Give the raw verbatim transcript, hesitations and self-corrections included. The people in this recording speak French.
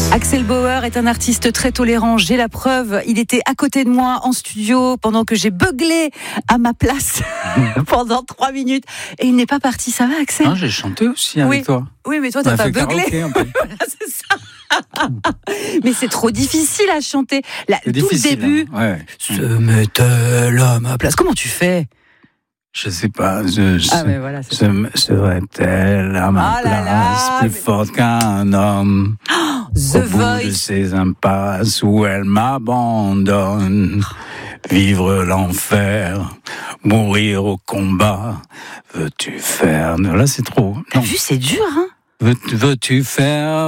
Axel Bauer est un artiste très tolérant, j'ai la preuve. Il était à côté de moi en studio pendant que j'ai beuglé à ma place pendant trois minutes. Et il n'est pas parti, ça va Axel ? Non, j'ai chanté aussi avec oui. toi. Oui, mais toi, t'as pas beuglé. Voilà, c'est ça. Mais c'est trop difficile à chanter. La, tout difficile, le début, hein. Ouais. se met-elle à ma place ? Comment tu fais ? Je sais pas, je, ah mais voilà, c'est se, serait-elle à ma oh là place là, plus mais... forte qu'un homme oh, The au bout Voice de ces impasses où elle m'abandonne, vivre l'enfer, mourir au combat, veux-tu faire... Là c'est trop. T'as vu, c'est dur, hein ? Veux, veux-tu faire